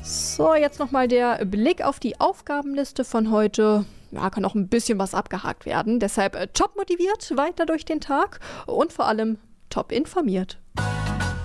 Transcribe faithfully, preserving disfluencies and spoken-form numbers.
So, jetzt nochmal der Blick auf die Aufgabenliste von heute. Ja, kann auch ein bisschen was abgehakt werden. Deshalb äh, top motiviert weiter durch den Tag und vor allem top informiert.